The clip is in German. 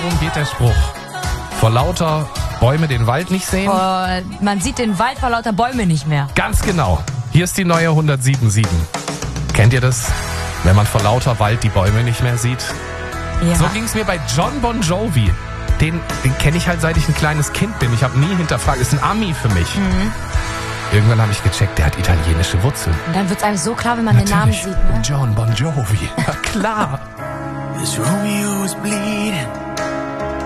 worum geht der Spruch? Vor lauter Bäume den Wald nicht sehen? Man sieht den Wald vor lauter Bäume nicht mehr. Ganz genau. Hier ist die neue 107.7. Kennt ihr das? Wenn man vor lauter Wald die Bäume nicht mehr sieht? Ja. So ging es mir bei John Bon Jovi. Den kenne ich halt, seit ich ein kleines Kind bin. Ich habe nie hinterfragt. Ist ein Ami für mich. Irgendwann habe ich gecheckt, der hat italienische Wurzeln. Und dann wird es einem so klar, wenn man den Namen sieht. Ne? John Bon Jovi. Na klar. As Romeo was bleeding